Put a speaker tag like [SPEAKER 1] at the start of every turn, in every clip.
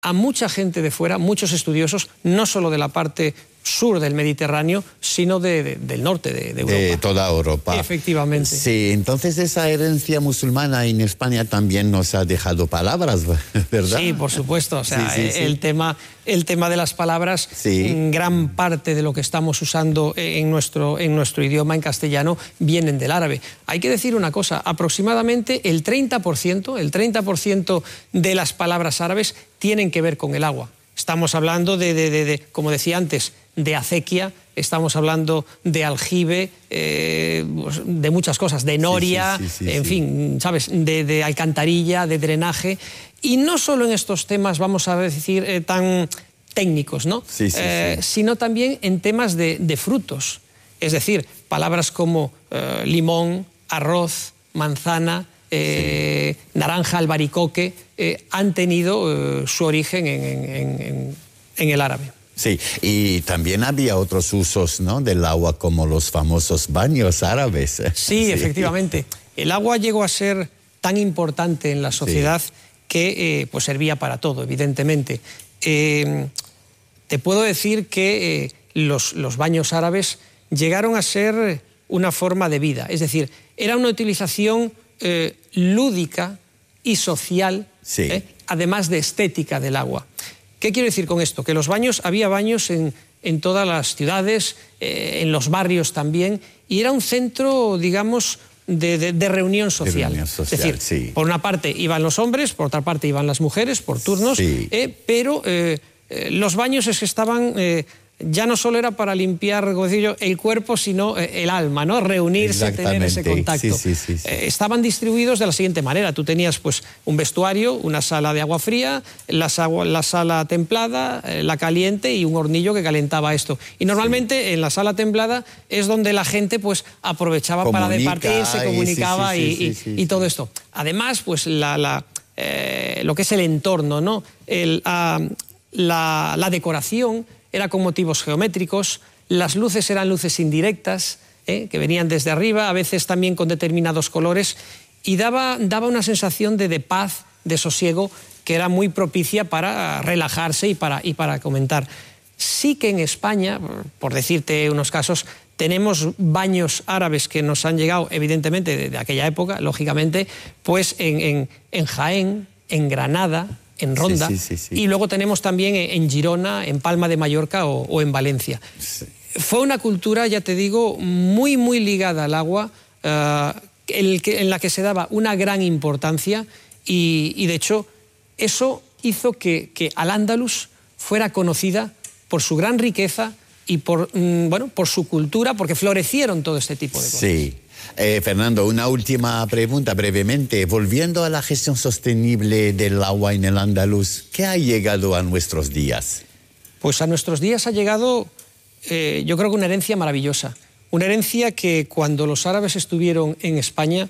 [SPEAKER 1] a mucha gente de fuera, muchos estudiosos, no solo de la parte sur del Mediterráneo, sino del norte de Europa.
[SPEAKER 2] De toda Europa.
[SPEAKER 1] Efectivamente.
[SPEAKER 2] Sí, entonces esa herencia musulmana en España también nos ha dejado palabras, ¿verdad?
[SPEAKER 1] Sí, por supuesto. O sea,
[SPEAKER 2] sí.
[SPEAKER 1] El tema de las palabras, gran parte de lo que estamos usando en nuestro idioma, en castellano, vienen del árabe. Hay que decir una cosa, aproximadamente el 30% de las palabras árabes tienen que ver con el agua. Estamos hablando como decía antes, de acequia, estamos hablando de aljibe, de muchas cosas, de noria, en fin, ¿sabes? De alcantarilla, de drenaje. Y no solo en estos temas, vamos a decir, tan técnicos, ¿no? Sino también en temas de frutos. Es decir, palabras como limón, arroz, manzana, naranja, albaricoque, han tenido su origen en el árabe.
[SPEAKER 2] Sí, y también había otros usos, ¿no?, del agua, como los famosos baños árabes.
[SPEAKER 1] Sí, efectivamente. El agua llegó a ser tan importante en la sociedad que pues servía para todo, evidentemente. Te puedo decir que los baños árabes llegaron a ser una forma de vida, es decir, era una utilización lúdica y social, además de estética del agua. ¿Qué quiero decir con esto? Que había baños en todas las ciudades, en los barrios también, y era un centro, digamos, de reunión social. Es decir, por una parte iban los hombres, por otra parte iban las mujeres, por turnos, pero los baños es que estaban... ya no solo era para limpiar, como decía yo, el cuerpo, sino el alma, ¿no? Reunirse, tener ese contacto. Estaban distribuidos de la siguiente manera. Tú tenías pues un vestuario, una sala de agua fría, la sala templada, la caliente y un hornillo que calentaba esto. Y normalmente en la sala templada es donde la gente pues aprovechaba para departir, se comunicaba y todo esto. Además, pues lo que es el entorno, ¿no? La decoración era con motivos geométricos, las luces eran luces indirectas, que venían desde arriba, a veces también con determinados colores, y daba una sensación de paz, de sosiego, que era muy propicia para relajarse y para comentar. Sí que en España, por decirte unos casos, tenemos baños árabes que nos han llegado, evidentemente, de aquella época, lógicamente, pues en Jaén, en Granada, en Ronda, y luego tenemos también en Girona, en Palma de Mallorca o en Valencia. Fue una cultura, ya te digo, muy, muy ligada al agua, en la que se daba una gran importancia y de hecho, eso hizo que Al-Ándalus fuera conocida por su gran riqueza y por su cultura, porque florecieron todo este tipo de cosas.
[SPEAKER 2] Sí. Fernando, una última pregunta brevemente. Volviendo a la gestión sostenible del agua en el Andaluz, ¿qué ha llegado a nuestros días?
[SPEAKER 1] Pues a nuestros días ha llegado, yo creo que una herencia maravillosa. Una herencia que cuando los árabes estuvieron en España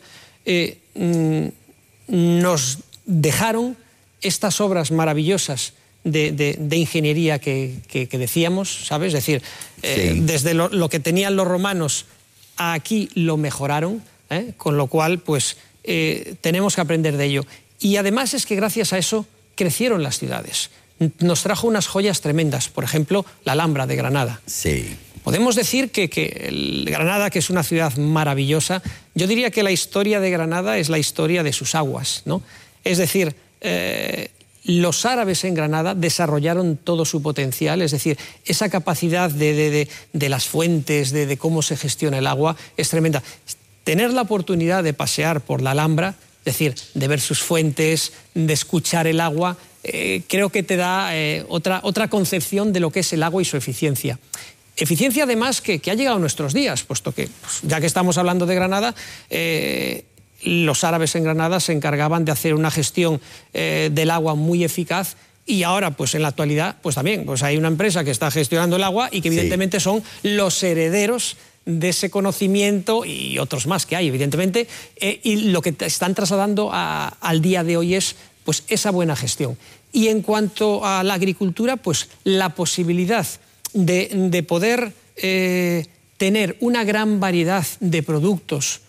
[SPEAKER 1] nos dejaron estas obras maravillosas de ingeniería que decíamos, ¿sabes? Es decir, desde lo que tenían los romanos aquí lo mejoraron, con lo cual pues tenemos que aprender de ello. Y además es que gracias a eso crecieron las ciudades. Nos trajo unas joyas tremendas, por ejemplo, la Alhambra de Granada.
[SPEAKER 2] Sí.
[SPEAKER 1] Podemos decir que Granada, que es una ciudad maravillosa, yo diría que la historia de Granada es la historia de sus aguas, ¿no? Es decir, los árabes en Granada desarrollaron todo su potencial, es decir, esa capacidad de las fuentes, de cómo se gestiona el agua, es tremenda. Tener la oportunidad de pasear por la Alhambra, es decir, de ver sus fuentes, de escuchar el agua, creo que te da otra concepción de lo que es el agua y su eficiencia. Eficiencia además que ha llegado a nuestros días, puesto que, pues, ya que estamos hablando de Granada, los árabes en Granada se encargaban de hacer una gestión del agua muy eficaz y ahora, pues en la actualidad, pues también pues hay una empresa que está gestionando el agua y que evidentemente son los herederos de ese conocimiento y otros más que hay, evidentemente, y lo que están trasladando al día de hoy es pues esa buena gestión. Y en cuanto a la agricultura, pues la posibilidad de poder tener una gran variedad de productos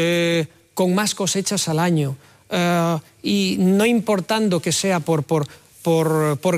[SPEAKER 1] con más cosechas al año y no importando que sea por por